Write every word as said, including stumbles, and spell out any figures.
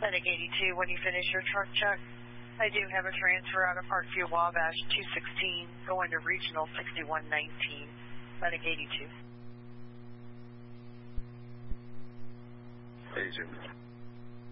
Medic eighty-two, when you finish your truck check, I do have a transfer out of Parkview Wabash two sixteen going to Regional sixty-one nineteen. Medic eighty-two. eighty-two.